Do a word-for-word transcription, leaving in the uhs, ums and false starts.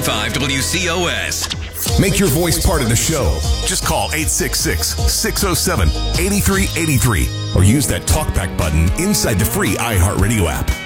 five W C O S. Make your voice part of the show. Just call eight six six, six oh seven, eight three eight three or use that talkback button inside the free iHeartRadio app.